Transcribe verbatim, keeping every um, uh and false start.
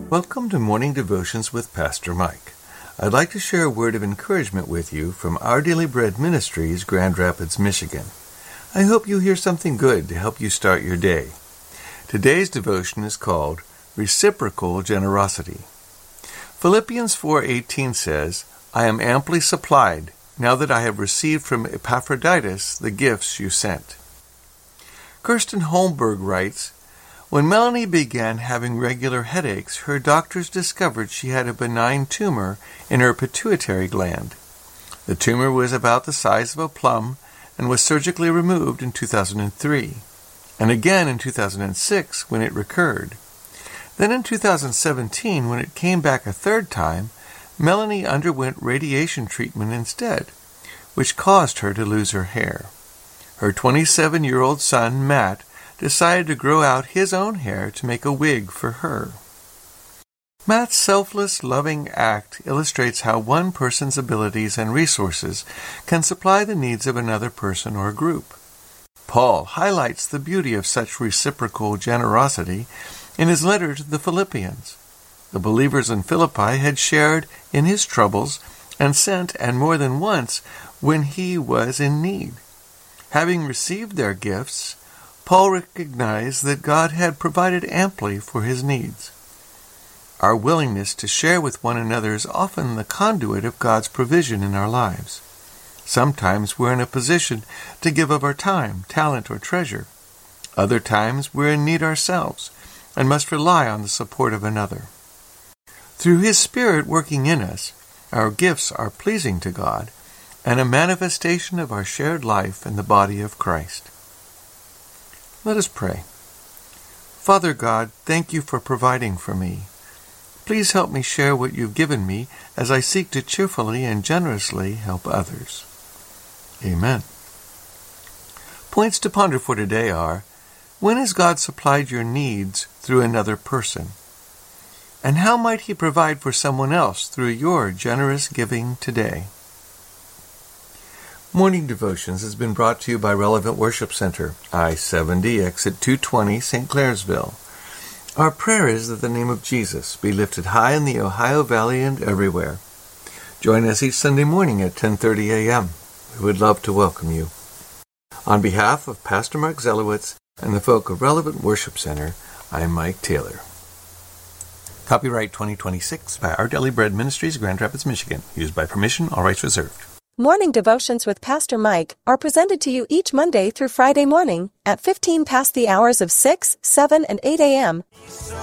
Welcome to Morning Devotions with Pastor Mike. I'd like to share a word of encouragement with you from Our Daily Bread Ministries, Grand Rapids, Michigan. I hope you hear something good to help you start your day. Today's devotion is called Reciprocal Generosity. Philippians four eighteen says, I am amply supplied, now that I have received from Epaphroditus the gifts you sent. Kirsten Holmberg writes, when Melanie began having regular headaches, her doctors discovered she had a benign tumor in her pituitary gland. The tumor was about the size of a plum and was surgically removed in two thousand three, and again in two thousand six when it recurred. Then in two thousand seventeen, when it came back a third time, Melanie underwent radiation treatment instead, which caused her to lose her hair. Her twenty-seven-year-old son, Matt, decided to grow out his own hair to make a wig for her. Matt's selfless, loving act illustrates how one person's abilities and resources can supply the needs of another person or group. Paul highlights the beauty of such reciprocal generosity in his letter to the Philippians. The believers in Philippi had shared in his troubles and sent, and more than once, when he was in need. Having received their gifts, Paul recognized that God had provided amply for his needs. Our willingness to share with one another is often the conduit of God's provision in our lives. Sometimes we're in a position to give of our time, talent, or treasure. Other times we're in need ourselves and must rely on the support of another. Through His Spirit working in us, our gifts are pleasing to God and a manifestation of our shared life in the body of Christ. Let us pray. Father God, thank you for providing for me. Please help me share what you've given me as I seek to cheerfully and generously help others. Amen. Points to ponder for today are, when has God supplied your needs through another person? And how might He provide for someone else through your generous giving today? Morning Devotions has been brought to you by Relevant Worship Center, I seventy, exit two twenty, Saint Clairsville. Our prayer is that the name of Jesus be lifted high in the Ohio Valley and everywhere. Join us each Sunday morning at ten thirty a.m. We would love to welcome you. On behalf of Pastor Mark Zelowitz and the folk of Relevant Worship Center, I'm Mike Taylor. Copyright twenty twenty-six by Our Daily Bread Ministries, Grand Rapids, Michigan. Used by permission, all rights reserved. Morning Devotions with Pastor Mike are presented to you each Monday through Friday morning at fifteen past the hours of six, seven, and eight a.m.